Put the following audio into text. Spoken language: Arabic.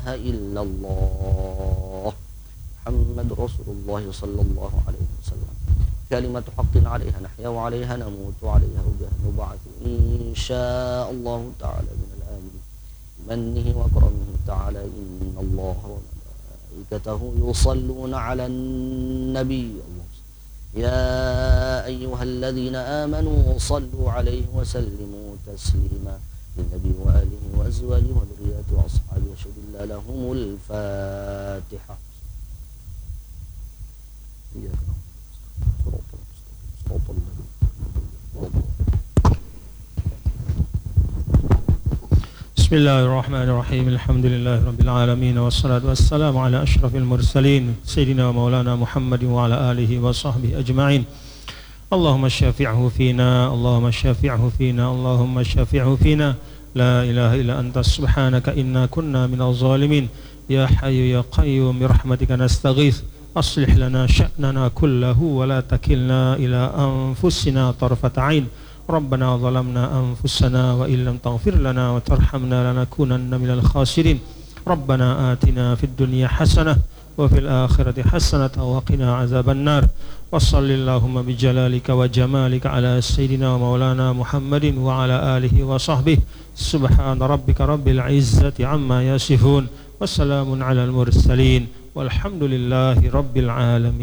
إله إلا الله محمد رسول الله صلى الله عليه وسلم كلمة حق عليها نحيا وعليها نموت وعليها نبعث إن شاء الله تعالى من الآمنين بمنه وكرمه تعالى إن الله وملائكته يصلون على النبي يا أيها الذين آمنوا صلوا عليه وسلموا تسليما للنبي وآله وأزواجه وذرياته وأصحابه وأشهد الله لهم الفاتحة. بسم الله الرحمن الرحيم الحمد لله رب العالمين والصلاة والسلام على أشرف المرسلين سيدنا ومولانا محمد وعلى آله وصحبه أجمعين. اللهم شافعه فينا اللهم شافعه فينا اللهم شافعه فينا لا إله إلا أنت سبحانك إنا كنا من الظالمين. يا حي يا قيوم برحمتك نستغيث أصلح لنا شأننا كله ولا تكلنا إلى أنفسنا طرفة عين. ربنا ظلمنا أنفسنا وإن لم تغفر لنا وترحمنا لنكونن من الخاسرين. ربنا آتنا في الدنيا حسنة وفي الآخرة حسنة وقنا عذاب النار. وصل اللهم بجلالك وجمالك على سيدنا ومولانا محمد وعلى آله وصحبه. سبحان ربك رب العزة عما يصفون وسلام على المرسلين والحمد لله رب العالمين.